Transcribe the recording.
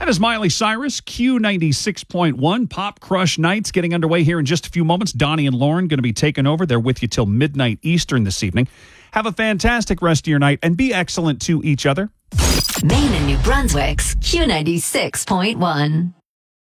That is Miley Cyrus, Q96.1. Pop Crush Nights getting underway here in just a few moments. Donnie and Lauren going to be taking over. They're with you till midnight Eastern this evening. Have a fantastic rest of your night and be excellent to each other. Maine and New Brunswick's Q96.1.